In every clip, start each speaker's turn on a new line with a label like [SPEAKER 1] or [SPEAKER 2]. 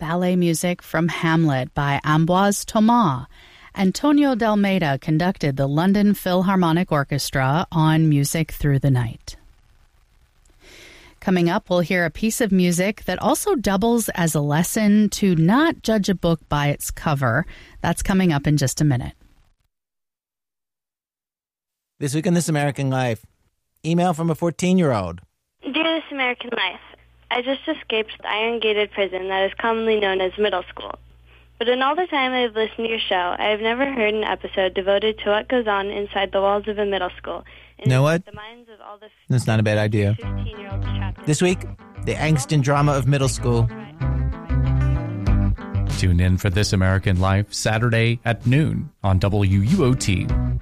[SPEAKER 1] ballet music from Hamlet by Ambroise Thomas. Antonio de Almeida conducted the London Philharmonic Orchestra on Music Through the Night. Coming up, we'll hear a piece of music that also doubles as a lesson to not judge a book by its cover. That's coming up in just a minute.
[SPEAKER 2] This week in This American Life, email from a 14-year-old.
[SPEAKER 3] Dear This American Life, I just escaped the iron-gated prison that is commonly known as middle school. But in all the time I've listened to your show, I have never heard an episode devoted to what goes on inside the walls of a middle school.
[SPEAKER 2] You know what?
[SPEAKER 3] The minds of all the
[SPEAKER 2] That's not a bad idea.
[SPEAKER 3] 15-year-olds trapped.
[SPEAKER 2] This week, the angst and drama of middle school.
[SPEAKER 4] Tune in for This American Life Saturday at noon on WUOT.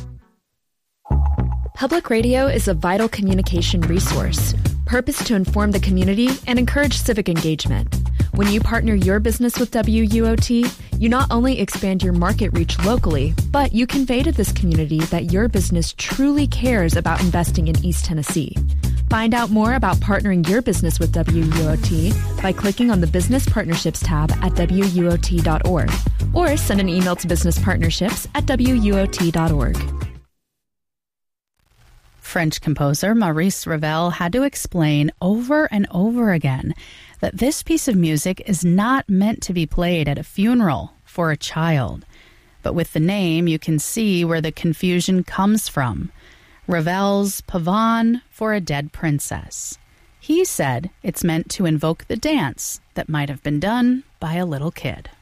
[SPEAKER 5] Public radio is a vital communication resource, purposed to inform the community and encourage civic engagement. When you partner your business with WUOT, you not only expand your market reach locally, but you convey to this community that your business truly cares about investing in East Tennessee. Find out more about partnering your business with WUOT by clicking on the Business Partnerships tab at WUOT.org or send an email to businesspartnerships@WUOT.org.
[SPEAKER 1] French composer Maurice Ravel had to explain over and over again that this piece of music is not meant to be played at a funeral for a child. But with the name, you can see where the confusion comes from. Ravel's Pavane for a Dead Princess. He said it's meant to invoke the dance that might have been done by a little kid.